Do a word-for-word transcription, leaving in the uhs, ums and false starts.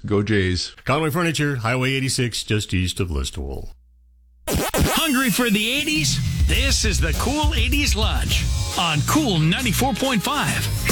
Go Jays. Conway Furniture, Highway eighty-six, just east of Listowel. Hungry for the eighties? This is the Cool eighties Lunch on Cool ninety-four point five.